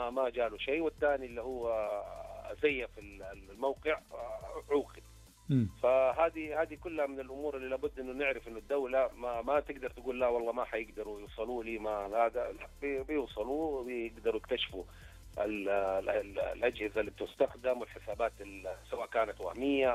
ما جاله شيء، والثاني اللي هو زيف الموقع عوقب. فهذه كلها من الامور اللي لابد انه نعرف انه الدوله ما تقدر تقول لا والله ما حيقدروا يوصلوا لي، ما هذا بيوصلوا ويقدروا يكتشفوا الاجهزه اللي بتستخدم والحسابات سواء كانت وهميه